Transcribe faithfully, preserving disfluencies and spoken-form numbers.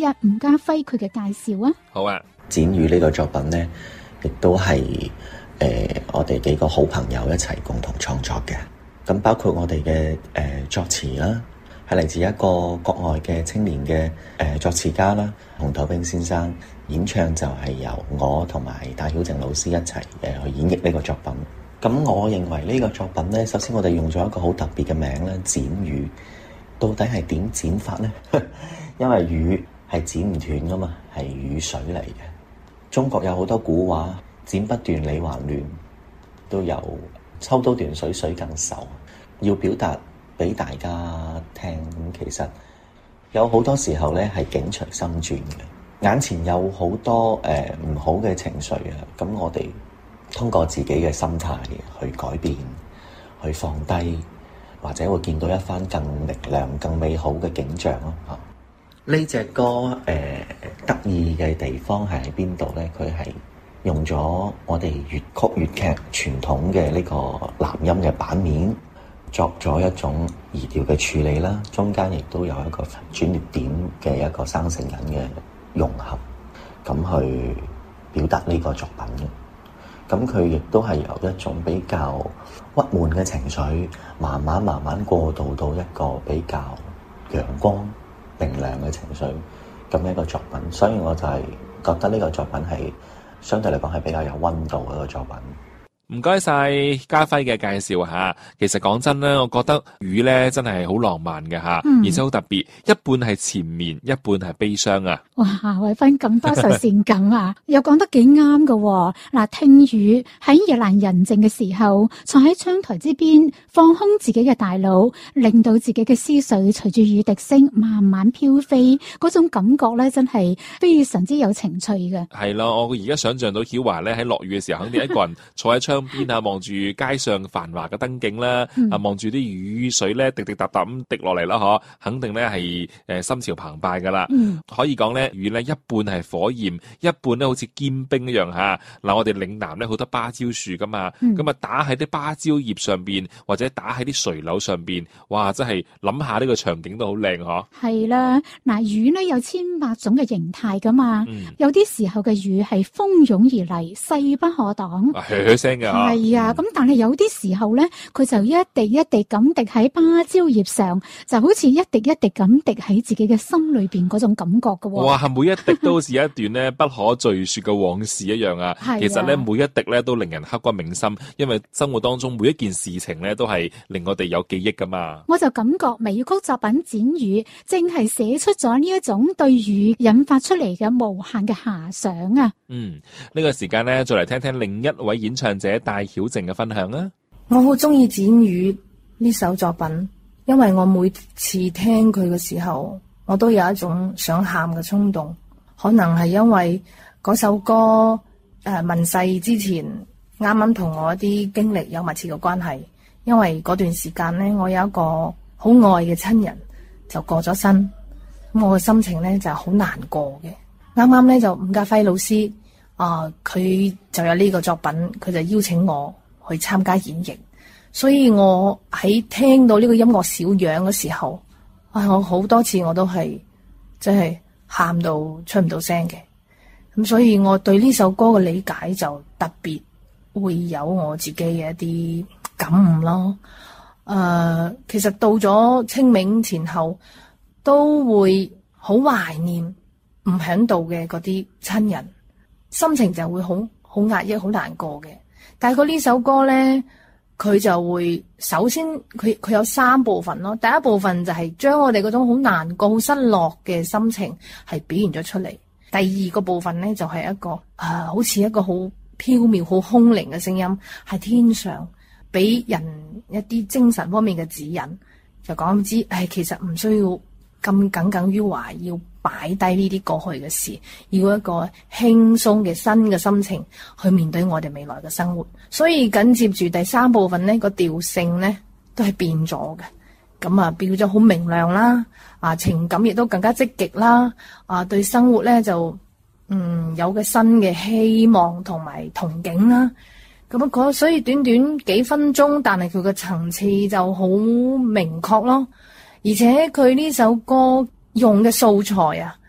下吳家輝佢嘅介紹啊。 好啊， 剪語呢個作品呢，亦都係誒、呃、我哋幾個好朋友一齊共同創作嘅。咁包括我哋嘅誒作詞啦，係嚟自一個國外嘅青年嘅誒、呃、作詞家啦，洪土兵先生。演唱就係由我同埋戴曉靜老師一齊誒去演繹呢個作品。咁我認為呢個作品呢，首先我哋用咗一個好特別嘅名咧，剪語。到底係點剪法呢？因為語係剪唔斷噶嘛，係雨水嚟嘅。中國有好多古話，剪不斷理還亂，都有抽刀斷水水更愁。要表達俾大家聽，咁其實有好多時候咧係境隨心轉嘅。眼前有好多誒唔好嘅情緒啊，咁我哋通過自己嘅心態去改變，去放低，或者會見到一番更力量、更美好嘅景象咯。嚇、啊，呢隻歌誒、呃、得意嘅地方係喺邊度咧？佢係用咗我哋粵曲粵劇傳統嘅呢個南音嘅版面，作咗一種移調嘅處理啦。中間亦都有一個轉捩點嘅一個生成人嘅融合，咁去表達呢個作品嘅。咁佢亦都係由一種比較鬱悶嘅情緒，慢慢慢慢過渡到一個比較陽光明亮嘅情緒，咁一個作品。所以我就係覺得呢個作品係相對嚟講係比較有溫度嘅一個作品。 唔該晒家輝嘅介紹吓，其實講真咧，我覺得雨咧真係好浪漫嘅吓，嗯、而且好特別，一半係纏綿，一半係悲傷啊！ 哇，偉芬咁多愁善感啊，又講得幾啱噶。嗱，聽雨喺夜闌人靜嘅時候，坐喺窗台之邊，放空自己嘅大腦，令到自己嘅思緒隨住雨滴聲慢慢飄飛，嗰種感覺咧真係非常之有情趣嘅。 係咯，我而家想象到曉華咧喺落雨嘅時候，肯定一個人坐喺窗邊啊，望住街上繁華嘅燈景啦，啊望住啲雨水咧滴滴答答咁滴落嚟啦，嗬，肯定咧係誒心潮澎湃噶啦。嗯、可以講咧雨咧一半係火焰，一半咧好似堅冰一樣吓。嗱，我哋嶺南咧好多芭蕉樹噶嘛，咁啊、嗯、打喺啲芭蕉葉上邊，或者打喺啲垂柳上邊，哇！真係諗下呢個場景都好靚嗬。係啦，嗱，雨咧有千百種嘅形態噶嘛，嗯、有啲時候嘅雨係蜂擁而嚟，勢不可擋， 噓噓聲嘅。 係啊，咁、嗯、但係有啲時候咧，佢就一滴一滴咁滴喺芭蕉葉上，就好似一滴一滴咁滴喺自己嘅心裏邊嗰種感覺噶、哦。 哇，每一滴都好似一段咧不可敘說嘅往事一樣啊！啊其實咧，每一滴咧都令人刻骨銘心，因為生活當中每一件事情咧都係令我哋有記憶噶嘛。 我就感覺微曲作品剪雨，正係寫出咗呢一種對雨引發出嚟嘅無限嘅遐想啊！ 嗯，呢、這個時間咧，再嚟聽聽另一位演唱者戴曉靜嘅分享啊！ 我好中意剪雨呢首作品，因為我每次聽佢嘅時候，我都有一種想喊嘅衝動。可能係因為嗰首歌誒問世之前，啱啱同我一啲經歷有密切嘅關係。因為嗰段時間呢，我有一個好愛嘅親人就過咗身，咁我嘅心情呢就好難過嘅。啱啱呢，就伍家輝老師啊，佢、呃、就有呢個作品，佢就邀請我去參加演繹，所以我喺聽到呢個音樂小樣嘅時候，啊，我好多次我都係真係喊到出唔到聲嘅。咁所以我對呢首歌嘅理解就特別會有我自己嘅一啲感悟咯。誒、呃，其實到咗清明前後，都會好懷念唔喺度嘅嗰啲親人，心情就會好好壓抑、好難過嘅。但係佢呢首歌咧，佢就會首先佢佢有三部分咯。第一部分就係將我哋嗰種好難過、好失落嘅心情係表現咗出嚟。第二個部分咧就係、是、一個啊、呃，好似一個好飄渺、好空靈嘅聲音，係天上俾人一啲精神方面嘅指引，就講知誒，其實唔需要咁耿耿於懷，要擺低呢啲過去嘅事，要一個輕鬆嘅新嘅心情去面對我哋未來嘅生活。所以緊接住第三部分呢個調性呢都係變咗嘅，咁啊變咗好明亮啦，啊情感亦都更加積極啦，啊對生活呢就嗯有個新嘅希望同埋憧憬啦。咁啊，所以短短幾分鐘，但係佢嘅層次就好明確咯。而且佢呢首歌用嘅素材啊，